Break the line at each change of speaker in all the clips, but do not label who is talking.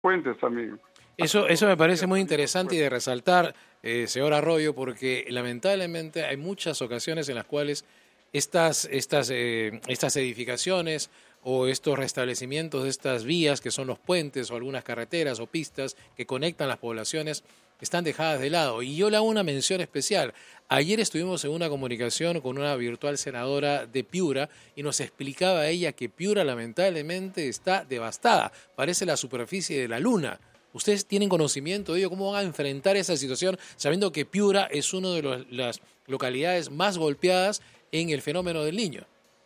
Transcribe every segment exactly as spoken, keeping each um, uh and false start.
puentes también.
Eso, eso me parece muy interesante y de resaltar, eh, señor Arroyo, porque lamentablemente hay muchas ocasiones en las cuales estas, estas, eh, estas edificaciones o estos restablecimientos de estas vías, que son los puentes o algunas carreteras o pistas que conectan las poblaciones, están dejadas de lado. Y yo le hago una mención especial. Ayer estuvimos en una comunicación con una virtual senadora de Piura y nos explicaba ella que Piura lamentablemente está devastada. Parece la superficie de la luna. ¿Ustedes tienen conocimiento de ello? ¿Cómo van a enfrentar esa situación sabiendo que Piura es una de los, las localidades más golpeadas en el fenómeno del Niño?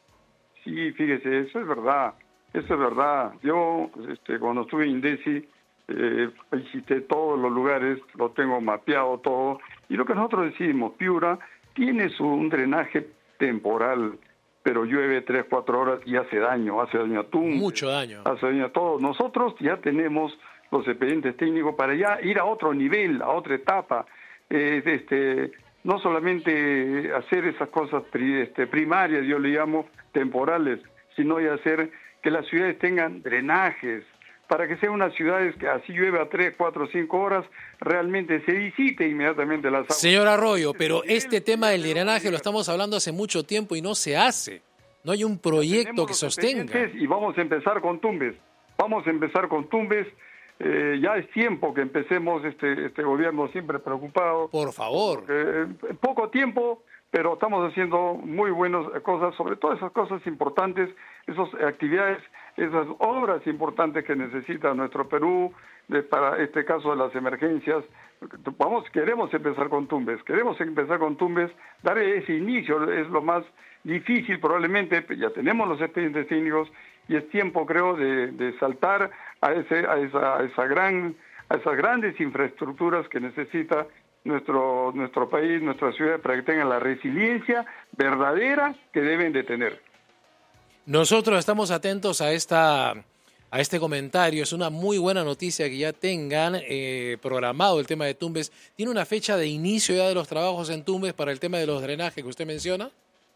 Sí, fíjese, eso es verdad, eso es verdad. Yo, este, cuando estuve en INDECI, eh, visité todos los lugares, lo tengo mapeado todo, y lo que nosotros decimos, Piura tiene su, un drenaje temporal, pero llueve tres, cuatro horas y hace daño, hace daño a Tumbes.
Mucho daño.
Hace daño a todos. Nosotros ya tenemos los expedientes técnicos para ya ir a otro nivel, a otra etapa, eh, este, no solamente hacer esas cosas pri, este, primarias, yo le llamo temporales, sino ya hacer que las ciudades tengan drenajes, para que sean unas ciudades que así llueva tres, cuatro, cinco horas, realmente se visite inmediatamente las aguas.
Señor Arroyo, pero este tema del drenaje lo estamos hablando hace mucho tiempo y no se hace. No hay un proyecto que sostenga.
Y vamos a empezar con Tumbes, vamos a empezar con Tumbes. Eh, ya es tiempo que empecemos este este gobierno siempre preocupado.
Por favor.
Eh, poco tiempo, pero estamos haciendo muy buenas cosas, sobre todo esas cosas importantes, esas actividades, esas obras importantes que necesita nuestro Perú, de, para este caso de las emergencias. Vamos, queremos empezar con Tumbes, queremos empezar con Tumbes, dar ese inicio, es lo más difícil probablemente, ya tenemos los expedientes técnicos y es tiempo, creo, de, de saltar a ese a esa, a esa gran a esas grandes infraestructuras que necesita nuestro nuestro país, nuestra ciudad, para que tengan la resiliencia verdadera que deben de tener.
Nosotros estamos atentos a esta a este comentario. Es una muy buena noticia que ya tengan eh, programado el tema de Tumbes. ¿Tiene una fecha de inicio ya de los trabajos en Tumbes para el tema de los drenajes que usted menciona?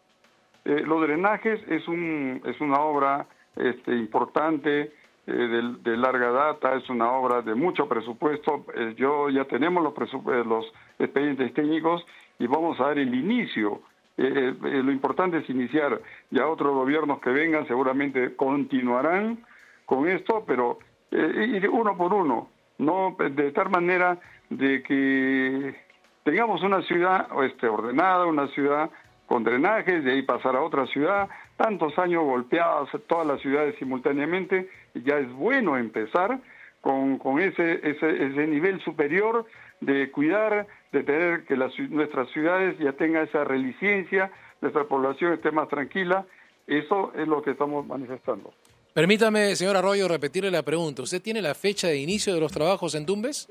Eh, los drenajes es un es una obra este, importante, eh, de, de larga data, es una obra de mucho presupuesto. Eh, yo ya tenemos los, presup- los expedientes técnicos y vamos a dar el inicio. Eh, eh, lo importante es iniciar. Ya otros gobiernos que vengan seguramente continuarán con esto, pero eh, ir uno por uno, no de tal manera de que tengamos una ciudad este, ordenada, una ciudad con drenajes, de ahí pasar a otra ciudad, tantos años golpeadas todas las ciudades simultáneamente, y ya es bueno empezar con, con ese, ese, ese nivel superior de cuidar, de tener que las, nuestras ciudades ya tengan esa resiliencia, nuestra población esté más tranquila. Eso es lo que estamos manifestando.
Permítame, señor Arroyo, repetirle la pregunta. ¿Usted tiene la fecha de inicio de los trabajos en Tumbes?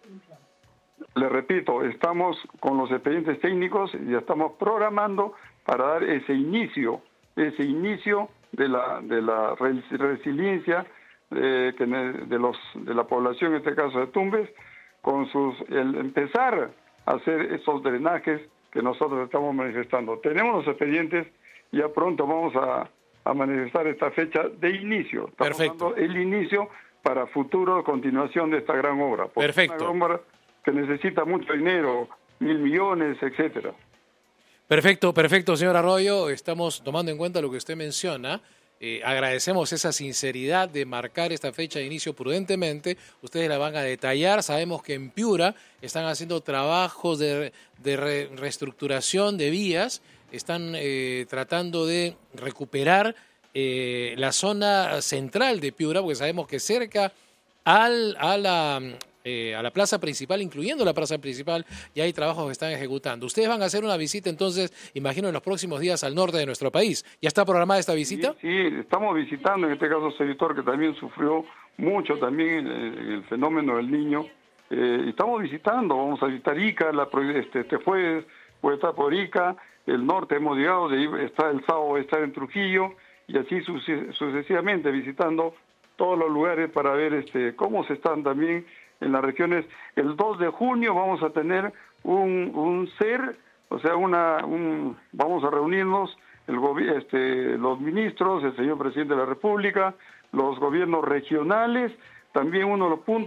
Le repito, estamos con los expedientes técnicos y ya estamos programando para dar ese inicio, ese inicio de la de la resiliencia de, que de los de la población, en este caso de Tumbes, con sus el empezar a hacer esos drenajes que nosotros estamos manifestando. Tenemos los expedientes y ya pronto vamos a, a manifestar esta fecha de inicio. Estamos
Perfecto.
dando el inicio para futuro continuación de esta gran obra.
Perfecto.
Una gran obra que necesita mucho dinero, mil millones, etcétera.
Perfecto, perfecto, señor Arroyo. Estamos tomando en cuenta lo que usted menciona. Eh, agradecemos esa sinceridad de marcar esta fecha de inicio prudentemente. Ustedes la van a detallar. Sabemos que en Piura están haciendo trabajos de, de re, reestructuración de vías. Están eh, tratando de recuperar eh, la zona central de Piura, porque sabemos que cerca al, a la... Eh, a la plaza principal, incluyendo la plaza principal, y hay trabajos que están ejecutando. Ustedes van a hacer una visita entonces, imagino, en los próximos días al norte de nuestro país. ¿Ya está programada esta visita?
Sí, sí, estamos visitando, en este caso, sector que también sufrió mucho también en el fenómeno del Niño. Eh, estamos visitando, vamos a visitar Ica, la, este, este jueves, puede estar por Ica, el norte hemos llegado, de ahí está el sábado, está en Trujillo, y así sucesivamente visitando todos los lugares para ver este cómo se están también en las regiones. El dos de junio vamos a tener un, un ser, o sea, una un, vamos a reunirnos el este, los ministros, el señor presidente de la República, los gobiernos regionales, también uno de los puntos